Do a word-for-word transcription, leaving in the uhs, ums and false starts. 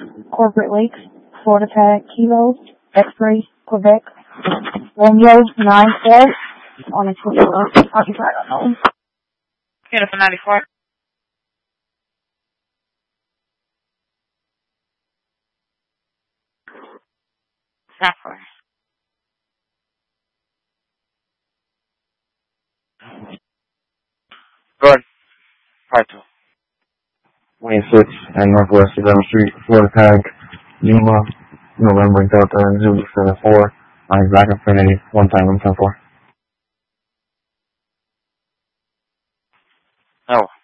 Corporate Lakes, Florida Tag, Kilo, X-Ray, Quebec, Romeo, nine four, on a Twitter, I don't know. Uniform ninety-four. Software. Good. Part two. twenty-six and Northwest eleventh Street, Florida Tag, Yuma, November Delta, Zulu seven four, I'm Black Infinity, one time one ten four. Oh.